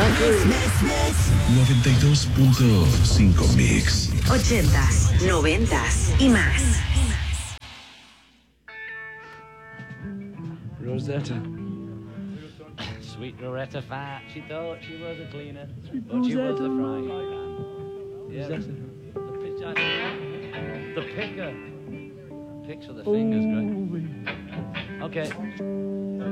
92.5 Mix. 80s, 90s y más. Rosetta. Sweet Rosetta fat. She thought she was a cleaner, but she was a frying pan. Yeah, Rosetta. the picker. Picks with the fingers, great. Okay.